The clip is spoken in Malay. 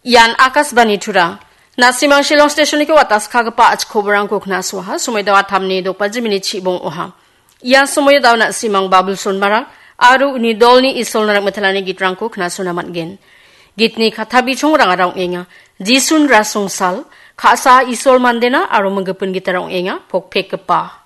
Yan akas bani tura. Nasimang Shillong station ke watas kagapa ach khobarang ko khna swaha sumai dawa thamni dokpa jimini chibong oha. Yan sumai dawa nasimang babul sonmara aru ni dolni isol narak mathalani gitrang ko khna sunamat gen. Gitni khathabi chong rangarang enga jisun rasong sal khasa isol mandena aru manggapun gitarang enga pokpek kepa.